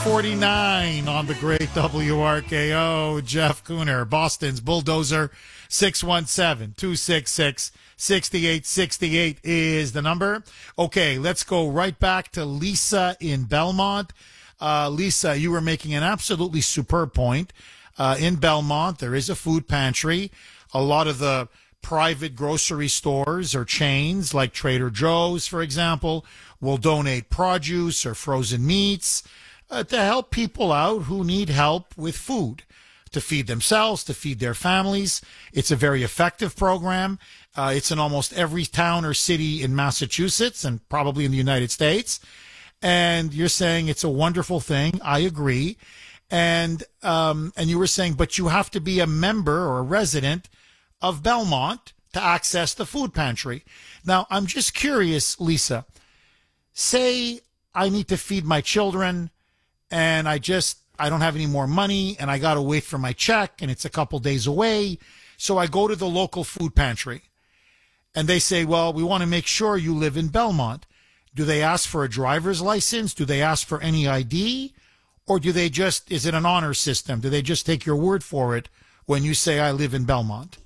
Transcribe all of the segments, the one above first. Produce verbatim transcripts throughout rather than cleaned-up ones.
forty-nine on the great W R K O. Jeff Cooner, Boston's Bulldozer. six one seven, two six six, six eight six eight is the number. Okay, let's go right back to Lisa in Belmont. Uh, Lisa, you were making an absolutely superb point. Uh, in Belmont, there is a food pantry. A lot of the private grocery stores or chains like Trader Joe's, for example, will donate produce or frozen meats uh, to help people out who need help with food, to feed themselves, to feed their families. It's a very effective program. Uh, it's in almost every town or city in Massachusetts and probably in the United States. And you're saying it's a wonderful thing. I agree. And um, and you were saying, but you have to be a member or a resident of Belmont to access the food pantry. Now, I'm just curious, Lisa, say I need to feed my children and I just, I don't have any more money and I got to wait for my check and it's a couple days away. So I go to the local food pantry and they say, well, we want to make sure you live in Belmont. Do they ask for a driver's license? Do they ask for any I D? Or do they just, is it an honor system? Do they just take your word for it when you say I live in Belmont?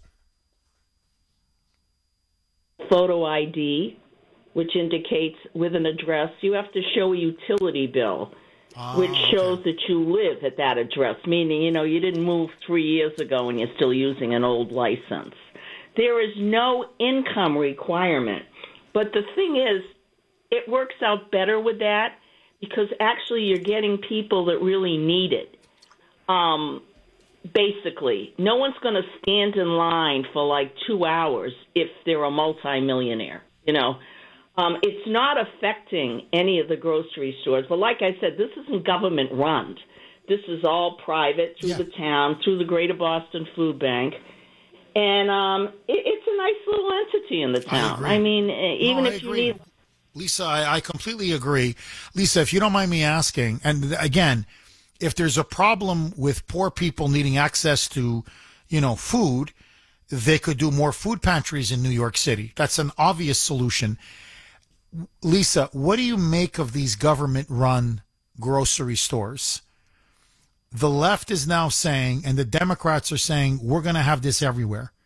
Photo I D, which indicates with an address. You have to show a utility bill, ah, which shows okay. that you live at that address, meaning, you know, you didn't move three years ago and you're still using an old license. There is no income requirement. But the thing is, it works out better with that because actually you're getting people that really need it. Um, basically, no one's going to stand in line for like two hours if they're a multimillionaire, you know. Um, it's not affecting any of the grocery stores. But like I said, this isn't government run. This is all private through yeah. the town, through the Greater Boston Food Bank. And um, it, it's a nice little entity in the town. I, I mean, even no, if you need... Lisa, I, I completely agree. Lisa, if you don't mind me asking, and again, if there's a problem with poor people needing access to, you know, food, they could do more food pantries in New York City. That's an obvious solution. Lisa, what do you make of these government-run grocery stores? The left is now saying, and the Democrats are saying, we're going to have this everywhere.